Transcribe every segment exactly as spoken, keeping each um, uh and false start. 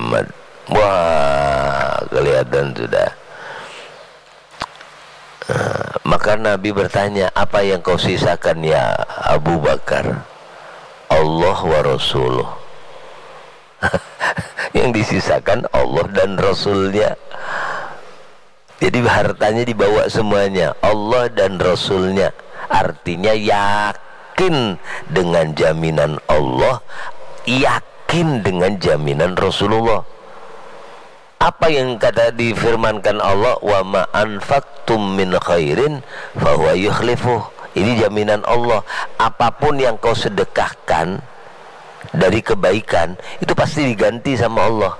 Muhammad. Wah, kelihatan sudah. Nah, maka Nabi bertanya, apa yang kau sisakan ya Abu Bakar? Allah wa Rasuluh. Yang disisakan Allah dan Rasulnya. Jadi hartanya dibawa semuanya, Allah dan Rasulnya. Artinya yakin dengan jaminan Allah, yakin dengan jaminan Rasulullah. Apa yang kata difirmankan Allah, wa ma anfaqtum min khairin fahuwa yukhlifuh. Ini jaminan Allah. Apapun yang kau sedekahkan dari kebaikan, itu pasti diganti sama Allah.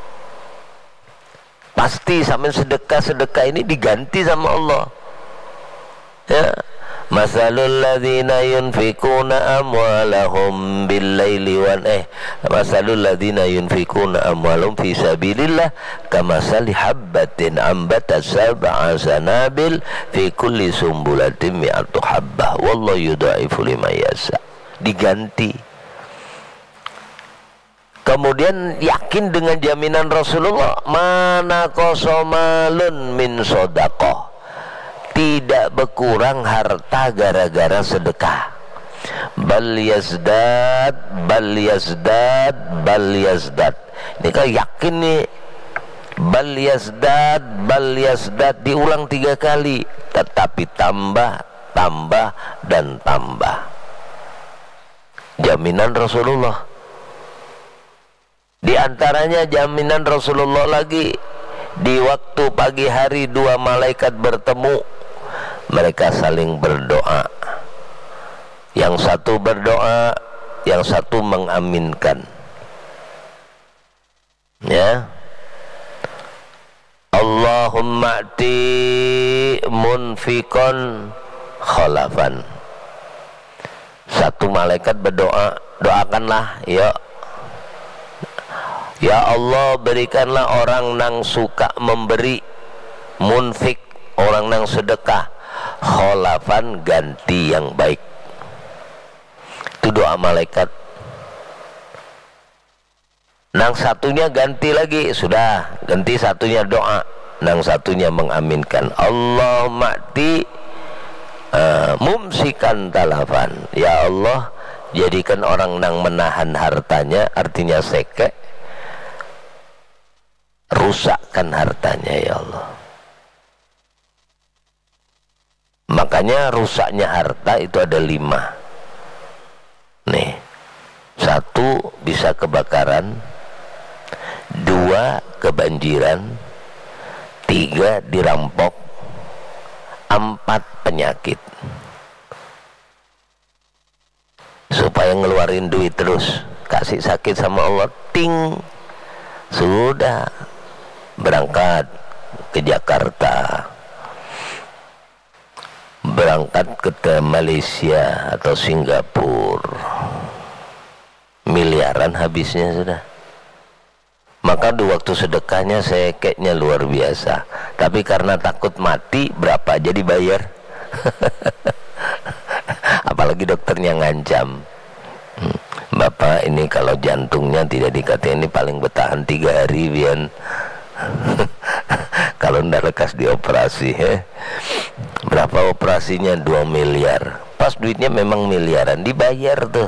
Pasti sampai sedekah-sedekah ini diganti sama Allah. Ya. Masalul ladzina yunfikuna amwalahum bil-laili wan eh masalul ladzina yunfikuna amwalahum fi sabilillah kamasali habbatin ambatat sab'a sanabil fi kulli sumbulatin mi'atu habbah wallahu yudha'ifu liman yasha. Diganti. Kemudian yakin dengan jaminan Rasulullah, mana kosomalun min sodaqoh, tidak berkurang harta gara-gara sedekah. Bal yazdad, bal yazdad, bal yazdad. Ini kan yakin nih. Bal yazdad, bal yazdad, diulang tiga kali, tetapi tambah, tambah, dan tambah. Jaminan Rasulullah. Di antaranya jaminan Rasulullah lagi, di waktu pagi hari dua malaikat bertemu, mereka saling berdoa. Yang satu berdoa, yang satu mengaminkan. Ya. Allahumma ati munfikon khalafan. Satu malaikat berdoa, doakanlah, ya Ya Allah, berikanlah orang nang suka memberi, munfik, orang nang sedekah, kholafan, ganti yang baik. Itu doa malaikat. Nang satunya ganti lagi, sudah ganti satunya doa, nang satunya mengaminkan. Allahumma ti uh, mumsikan talafan. Ya Allah, jadikan orang nang menahan hartanya, artinya seke, rusakkan hartanya ya Allah. Makanya rusaknya harta itu ada lima. Nih, satu bisa kebakaran, dua kebanjiran, tiga dirampok, empat penyakit. Supaya ngeluarin duit terus, kasih sakit sama Allah, ting, sudah berangkat ke Jakarta, berangkat ke Malaysia atau Singapura, miliaran habisnya sudah. Maka di waktu sedekahnya saya kayaknya luar biasa, tapi karena takut mati berapa aja dibayar. Apalagi dokternya ngancam, Bapak ini kalau jantungnya tidak dikatain ini paling bertahan tiga hari Bian. Kalau ndak lekas dioperasi, he. Berapa operasinya? Dua miliar. Pas duitnya memang miliaran, dibayar tuh.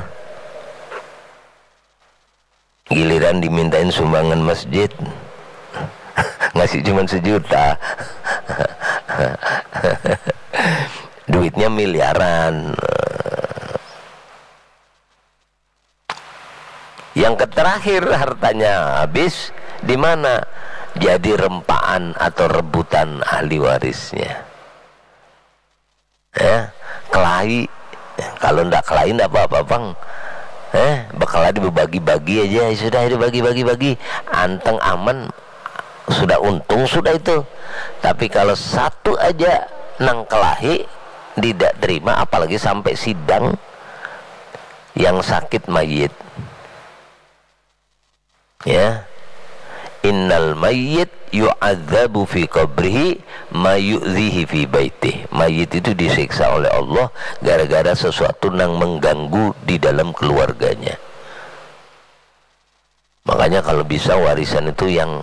Giliran dimintain sumbangan masjid, ngasih cuma sejuta. Duitnya miliaran. Yang terakhir hartanya habis, di mana? Jadi rempaan atau rebutan ahli warisnya. Ya, kelahi. Kalau ndak kelahi ndak apa-apa bang. Eh, bakal dibagi-bagi aja, sudah dibagi-bagi-bagi, anteng aman, sudah untung sudah itu. Tapi kalau satu aja nang kelahi tidak terima, apalagi sampai sidang yang sakit mayit. Ya. Innal mayyit yu'adzabu fi qabrihi ma yu'dhihi fi baitih. Mayit itu disiksa oleh Allah gara-gara sesuatu yang mengganggu di dalam keluarganya. Makanya kalau bisa warisan itu yang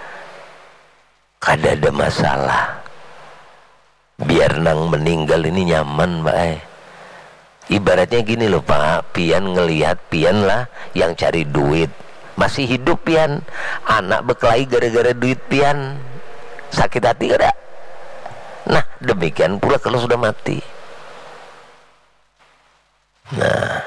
kada ada masalah, biar nang meninggal ini nyaman Pak. eh. Ibaratnya gini loh Pak, pian ngelihat pian lah yang cari duit, masih hidup pian, anak berkelahi gara-gara duit pian, sakit hati kada? Nah demikian pula kalau sudah mati. Nah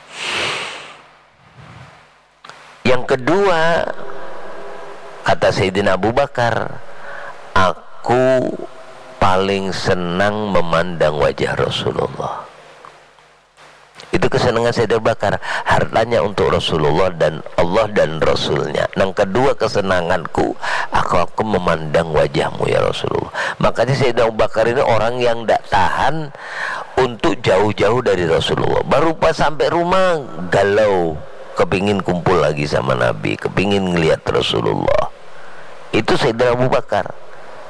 yang kedua, kata Sayyidina Abu Bakar, aku paling senang memandang wajah Rasulullah. Itu kesenangan Sayyidina Abu Bakar, hartanya untuk Rasulullah dan Allah dan Rasulnya. Yang kedua kesenanganku, aku aku memandang wajahmu ya Rasulullah. Makanya Sayyidina Abu Bakar ini orang yang tidak tahan untuk jauh-jauh dari Rasulullah. Baru pas sampai rumah galau, kepingin kumpul lagi sama Nabi, kepingin ngelihat Rasulullah. Itu Sayyidina Abu Bakar.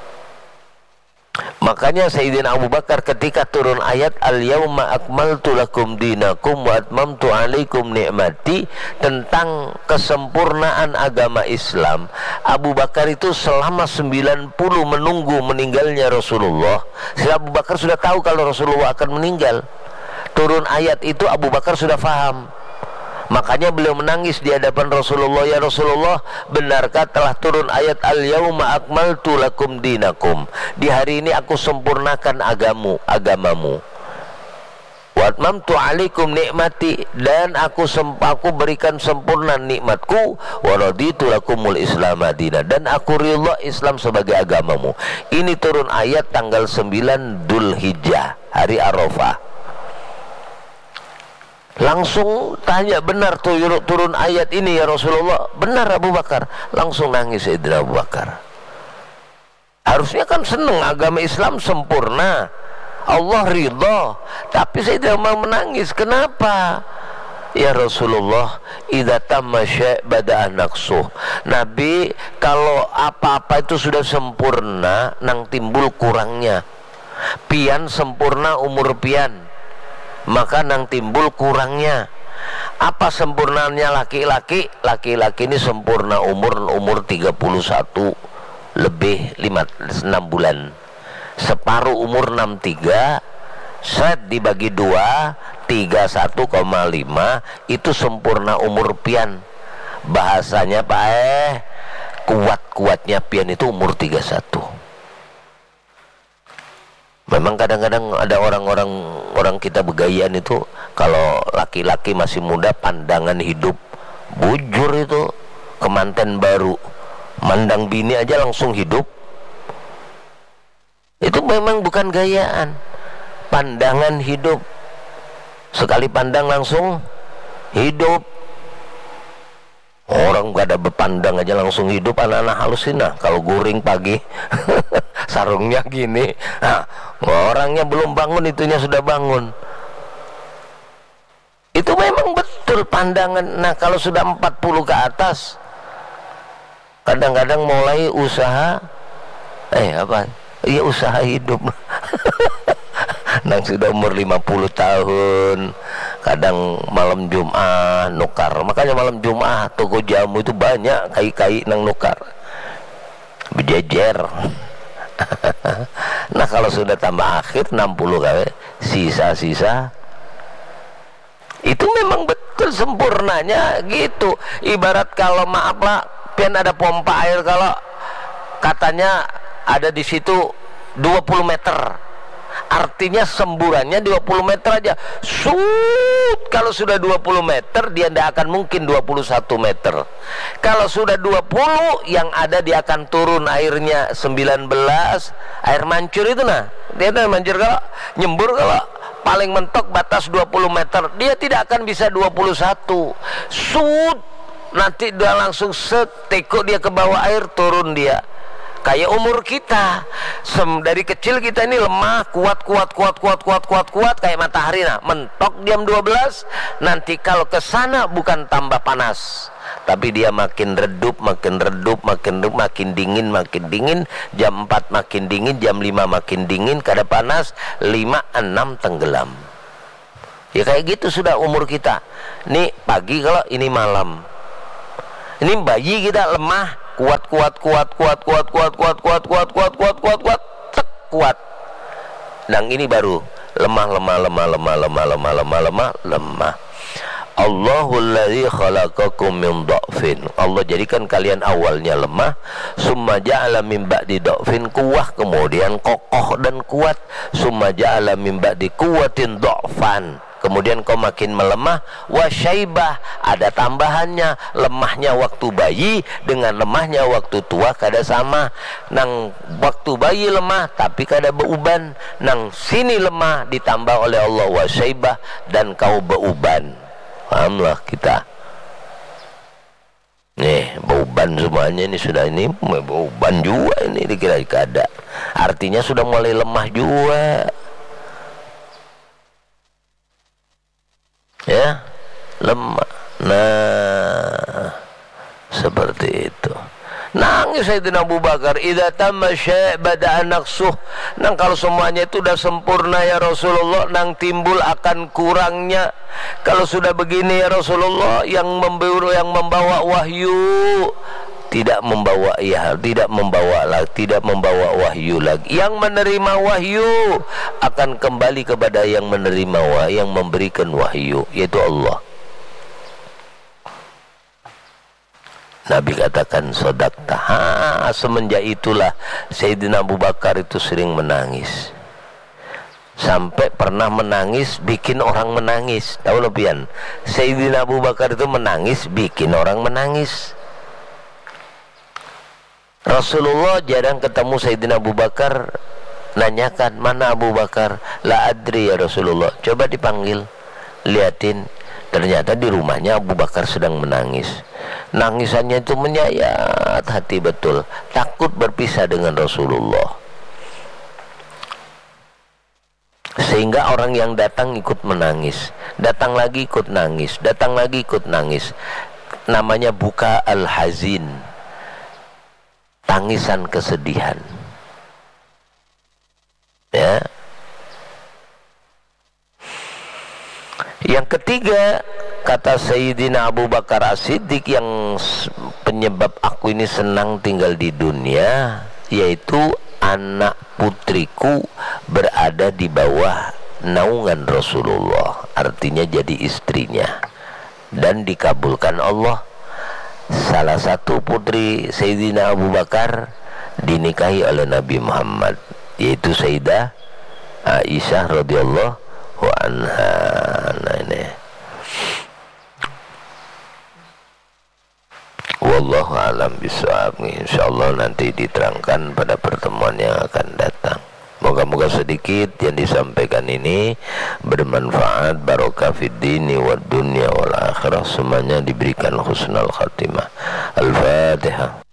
Makanya Sayyidina Abu Bakar ketika turun ayat al-yauma akmaltu lakum dinakum wa atmamtu alaikum ni'mati, tentang kesempurnaan agama Islam, Abu Bakar itu selama sembilan puluh menunggu meninggalnya Rasulullah. Sebab Abu Bakar sudah tahu kalau Rasulullah akan meninggal. Turun ayat itu Abu Bakar sudah faham. Makanya beliau menangis di hadapan Rasulullah, ya Rasulullah, benarkah telah turun ayat al-yauma akmaltu lakum dinakum, di hari ini aku sempurnakan agamu, agamamu, wa atmamtu alaikum nikmati, dan aku aku berikan sempurna nikmatku, wa raditu lakumul islam madina, dan aku ridha Islam sebagai agamamu. Ini turun ayat tanggal sembilan Dzulhijjah, hari Arafah. Langsung tanya, benar tuh turun ayat ini ya Rasulullah? Benar Abu Bakar. Langsung nangis Sayyidina Abu Bakar. Harusnya kan seneng, agama Islam sempurna, Allah ridha, tapi Sayyidina mau menangis. Kenapa? Ya Rasulullah, idza tamma syai' bada'a naqsuh. Nabi, kalau apa-apa itu sudah sempurna, nang timbul kurangnya. Pian sempurna umur pian, maka nang timbul kurangnya. Apa sempurnanya laki-laki? Laki-laki ini sempurna umur umur tiga puluh satu lebih enam bulan. Separuh umur enam puluh tiga, set dibagi dua, tiga puluh satu koma lima, itu sempurna umur pian. Bahasanya Pak eh, kuat-kuatnya pian itu umur tiga puluh satu. Memang kadang-kadang ada orang-orang orang kita begayaan itu, kalau laki-laki masih muda pandangan hidup bujur itu, kemanten baru mandang bini aja langsung hidup. Itu memang bukan gayaan, pandangan hidup, sekali pandang langsung hidup. Orang gak ada berpandang aja langsung hidup, anak-anak halusinah. Kalau guring pagi sarungnya gini, nah, orangnya belum bangun itunya sudah bangun. Itu memang betul pandangan. Nah kalau sudah empat puluh ke atas, kadang-kadang mulai usaha eh apa iya usaha hidup. Nang sudah umur lima puluh tahun, kadang malam Jumat nukar. Makanya malam Jumat toko jamu itu banyak kai-kai nang nukar, berjejer. Nah kalau sudah tambah akhir enam puluh kali sisa-sisa, itu memang betul sempurnanya gitu. Ibarat kalau maaf lah, pian ada pompa air, kalau katanya ada di situ dua puluh meter, artinya semburannya dua puluh meter aja. Sud, kalau sudah dua puluh meter dia tidak akan mungkin dua puluh satu meter. Kalau sudah dua puluh, yang ada dia akan turun airnya sembilan belas. Air mancur itu nah, dia ada mancur, kalau nyembur kalau paling mentok batas dua puluh meter, dia tidak akan bisa dua puluh satu. Sud, nanti dia langsung seteko dia ke bawah air, turun dia. Kayak umur kita, Sem, dari kecil kita ini lemah, kuat, kuat, kuat, kuat, kuat, kuat, kuat, kayak matahari. Nah, mentok jam dua belas, nanti kalau ke sana bukan tambah panas, tapi dia makin redup, makin redup, makin redup, makin dingin, makin dingin. Jam empat makin dingin, jam lima makin dingin, kada panas, lima, enam tenggelam. Ya kayak gitu sudah umur kita. Nih pagi kalau ini malam. Ini bayi kita lemah, kuat kuat kuat kuat kuat kuat kuat kuat kuat kuat kuat kuat kuat tek kuat. Nang ini baru lemah lemah lemah lemah lemah lemah lemah lemah lemah. Allahul ladzi khalaqakum min dha'fin. Allah jadikan kalian awalnya lemah, summa ja'ala min ba'di dha'fin quwwah, kemudian kokoh dan kuat, summa ja'ala min ba'di quwwatin dha'fan, kemudian kau makin melemah, wa syaibah, ada tambahannya, lemahnya waktu bayi dengan lemahnya waktu tua kada sama. Nang waktu bayi lemah tapi kada beuban, nang sini lemah ditambah oleh Allah wa syaibah dan kau beuban. Pahamlah kita. Nih, beuban semuanya ini sudah ini beuban juga ini dikira kada. Artinya sudah mulai lemah juga. Ya, lemah. Nah, seperti itu. Nangis Sayyidina Abu Bakar, idza tamma syai' bada'a naqsuh. Nang kalau semuanya itu sudah sempurna ya Rasulullah, nang timbul akan kurangnya. Kalau sudah begini ya Rasulullah, yang membawa yang membawa wahyu tidak membawa ya, tidak membawa lagi, tidak membawa wahyu lagi. Yang menerima wahyu akan kembali kepada yang menerima wahyu, yang memberikan wahyu, yaitu Allah. Nabi katakan sodakta. Ha, semenjak itulah Sayyidina Abu Bakar itu sering menangis, sampai pernah menangis bikin orang menangis. Tahu lebihan, Sayyidina Abu Bakar itu menangis bikin orang menangis. Rasulullah jarang ketemu Sayyidina Abu Bakar, nanyakan mana Abu Bakar, la adri ya Rasulullah, coba dipanggil, liatin, ternyata di rumahnya Abu Bakar sedang menangis. Nangisannya itu menyayat hati betul, takut berpisah dengan Rasulullah. Sehingga orang yang datang ikut menangis, datang lagi ikut nangis, datang lagi ikut nangis. Namanya buka al-hazin, tangisan kesedihan. Ya. Yang ketiga, kata Sayyidina Abu Bakar As-Siddiq, yang penyebab aku ini senang tinggal di dunia, yaitu anak putriku berada di bawah naungan Rasulullah, artinya jadi istrinya, dan dikabulkan Allah. Salah satu putri Sayyidina Abu Bakar dinikahi oleh Nabi Muhammad, yaitu Sayyidah Aisyah radhiyallahu anha. Nah ini, wallahu alam bisawab. Insyaallah nanti diterangkan pada pertemuan yang akan datang. Moga-moga sedikit yang disampaikan ini bermanfaat, barokah fid dini wad dunya wal akhirah, semuanya diberikan husnul khatimah. Al-Fatihah.